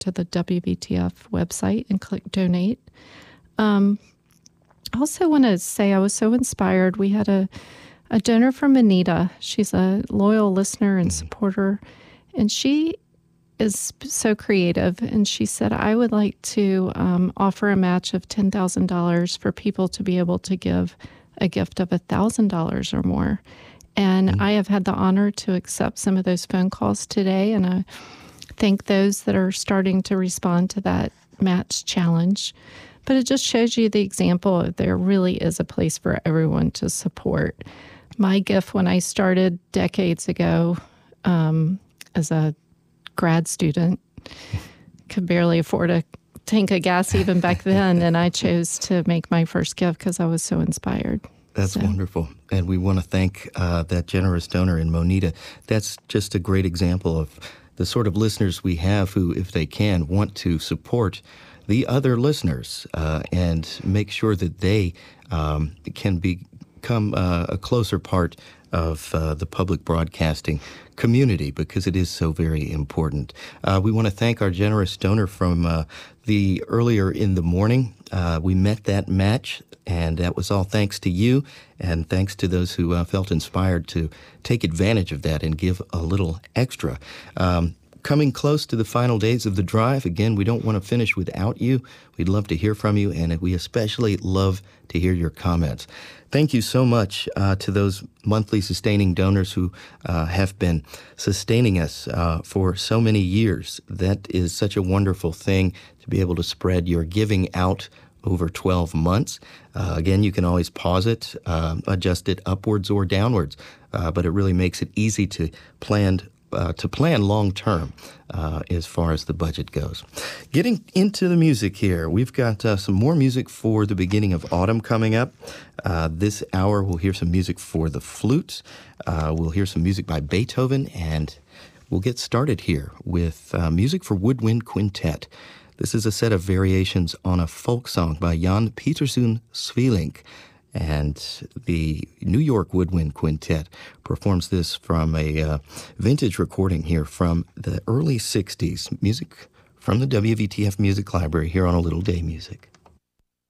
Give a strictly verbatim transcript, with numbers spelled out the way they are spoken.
to the W V T F website and click donate. Um, I also want to say I was so inspired. We had a, a donor from Anita. She's a loyal listener and supporter, and she is so creative. And she said, I would like to um, offer a match of ten thousand dollars for people to be able to give a gift of one thousand dollars or more. And mm-hmm. I have had the honor to accept some of those phone calls today, and I thank those that are starting to respond to that match challenge. But it just shows you the example of there really is a place for everyone to support. My gift when I started decades ago um, as a grad student, could barely afford a tank of gas even back then, and I chose to make my first gift because I was so inspired. That's so. wonderful. And we want to thank uh, that generous donor in Monita. That's just a great example of the sort of listeners we have who, if they can, want to support the other listeners uh, and make sure that they um, can become uh, a closer part of uh, the public broadcasting community, because it is so very important. Uh, we want to thank our generous donor from uh, the earlier in the morning. Uh, we met that match, and that was all thanks to you, and thanks to those who uh, felt inspired to take advantage of that and give a little extra. Um, Coming close to the final days of the drive, again, we don't want to finish without you. We'd love to hear from you, and we especially love to hear your comments. Thank you so much uh, to those monthly sustaining donors who uh, have been sustaining us uh, for so many years. That is such a wonderful thing to be able to spread your giving out over twelve months. Uh, again, you can always pause it, uh, adjust it upwards or downwards, uh, but it really makes it easy to plan Uh, to plan long-term uh, as far as the budget goes. Getting into the music here, we've got uh, some more music for the beginning of autumn coming up. Uh, this hour, we'll hear some music for the flute. Uh, we'll hear some music by Beethoven, and we'll get started here with uh, music for woodwind quintet. This is a set of variations on a folk song by Jan Pieterszoon Sweelinck. And the New York Woodwind Quintet performs this from a uh, vintage recording here from the early sixties. Music from the W V T F Music Library here on A Little Day Music.